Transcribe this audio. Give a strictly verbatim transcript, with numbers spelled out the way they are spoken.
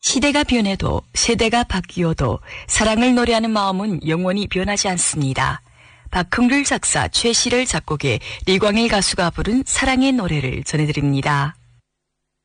시대가 변해도 세대가 바뀌어도 사랑을 노래하는 마음은 영원히 변하지 않습니다. 박흥률 작사, 최시를 작곡에 리광일 가수가 부른 사랑의 노래를 전해드립니다.